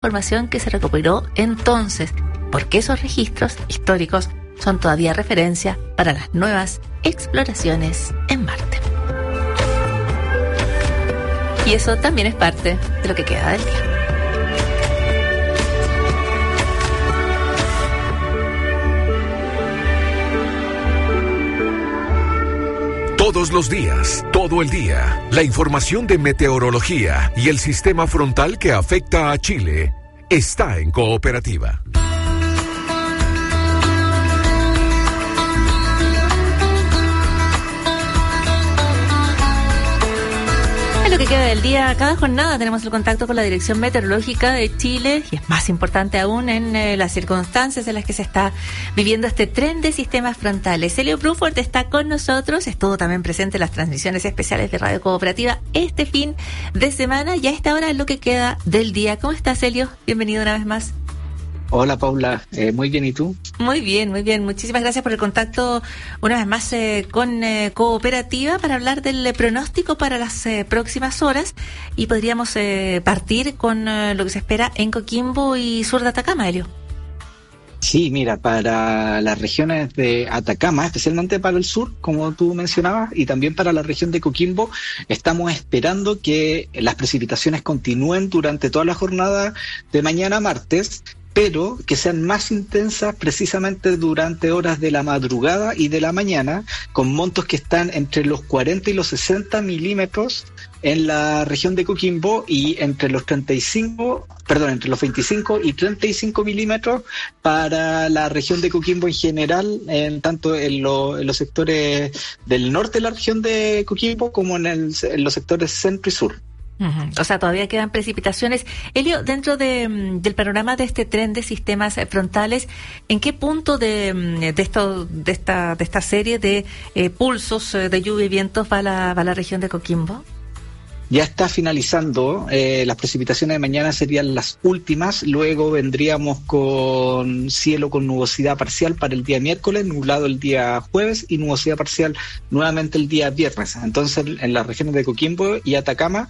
información que se recopiló entonces, porque esos registros históricos son todavía referencia para las nuevas exploraciones en Marte. Y eso también es parte de lo que queda del día. Todos los días, todo el día, la información de meteorología y el sistema frontal que afecta a Chile está en Cooperativa. En lo que queda del día, cada jornada tenemos el contacto con la Dirección Meteorológica de Chile y es más importante aún en las circunstancias en las que se está viviendo este tren de sistemas frontales. Elio Bruford está con nosotros, estuvo también presente en las transmisiones especiales de Radio Cooperativa este fin de semana y a esta hora es lo que queda del día. ¿Cómo estás, Elio? Bienvenido una vez más. Hola, Paula. Muy bien, ¿y tú? Muy bien, muy bien. Muchísimas gracias por el contacto una vez más con Cooperativa para hablar del pronóstico para las próximas horas y podríamos partir con lo que se espera en Coquimbo y sur de Atacama, Elio. Sí, mira, para las regiones de Atacama, especialmente para el sur, como tú mencionabas, y también para la región de Coquimbo, estamos esperando que las precipitaciones continúen durante toda la jornada de mañana martes, pero que sean más intensas precisamente durante horas de la madrugada y de la mañana, con montos que están entre los 40 y los 60 milímetros en la región de Coquimbo y entre los 25 y 35 milímetros para la región de Coquimbo en general, tanto en los sectores del norte de la región de Coquimbo como en los sectores centro y sur. Uh-huh. O sea, todavía quedan precipitaciones. Elio, dentro del panorama de este tren de sistemas frontales, ¿en qué punto de esta serie de pulsos de lluvia y vientos va la región de Coquimbo? Ya está finalizando, las precipitaciones de mañana serían las últimas, luego vendríamos con cielo con nubosidad parcial para el día miércoles, nublado el día jueves y nubosidad parcial nuevamente el día viernes. Entonces, en las regiones de Coquimbo y Atacama,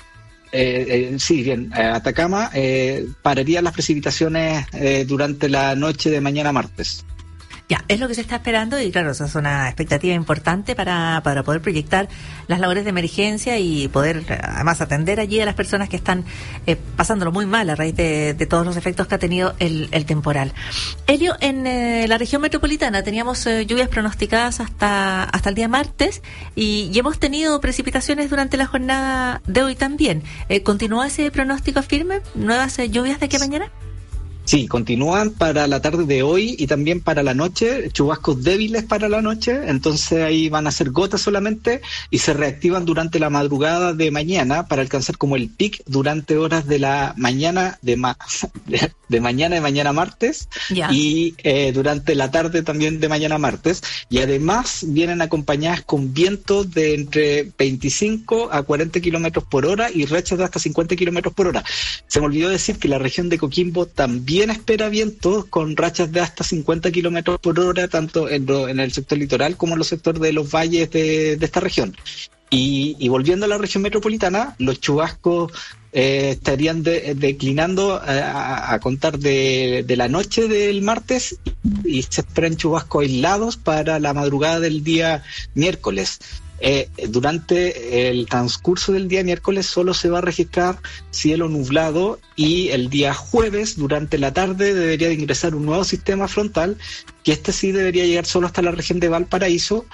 Atacama pararían las precipitaciones durante la noche de mañana martes. Ya, es lo que se está esperando y claro, esa es una expectativa importante para poder proyectar las labores de emergencia y poder además atender allí a las personas que están pasándolo muy mal a raíz de todos los efectos que ha tenido el temporal. Elio, en la región metropolitana teníamos lluvias pronosticadas hasta el día martes y hemos tenido precipitaciones durante la jornada de hoy también. ¿Continúa ese pronóstico firme? ¿Nuevas lluvias de aquí a mañana? Sí, continúan para la tarde de hoy y también para la noche, chubascos débiles para la noche, entonces ahí van a ser gotas solamente y se reactivan durante la madrugada de mañana para alcanzar como el pic durante horas de la mañana de mañana martes. Ya. Y durante la tarde también de mañana martes y además vienen acompañadas con vientos de entre 25 a 40 kilómetros por hora y rachas de hasta 50 kilómetros por hora. Se me olvidó decir que la región de Coquimbo también espera vientos con rachas de hasta 50 kilómetros por hora, tanto en el sector litoral como en los sectores de los valles de esta región. Y volviendo a la región metropolitana, los chubascos estarían declinando a contar de la noche del martes y se esperan chubascos aislados para la madrugada del día miércoles. Durante el transcurso del día miércoles solo se va a registrar cielo nublado y el día jueves durante la tarde debería de ingresar un nuevo sistema frontal que sí debería llegar solo hasta la región de Valparaíso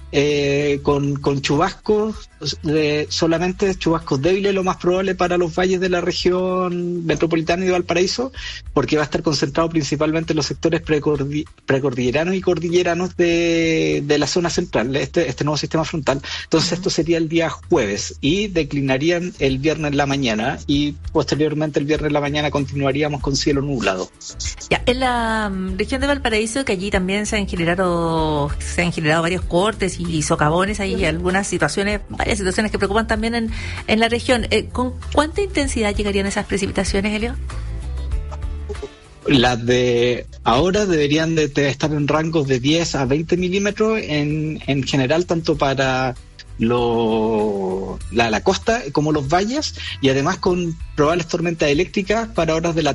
con chubascos, solamente chubascos débiles, lo más probable para los valles de la región metropolitana y de Valparaíso, porque va a estar concentrado principalmente en los sectores precordilleranos y cordilleranos de la zona central, este nuevo sistema frontal. Entonces esto sería el día jueves y declinarían el viernes en la mañana y posteriormente el viernes en la mañana continuaríamos con cielo nublado. Ya, en la región de Valparaíso, que allí también se han generado varios cortes y socavones, hay varias situaciones que preocupan también en la región. ¿Con cuánta intensidad llegarían esas precipitaciones, Elio? Las de ahora deberían de estar en rangos de 10 a 20 milímetros en general, tanto para la costa como los valles, y además con probables tormentas eléctricas para horas de la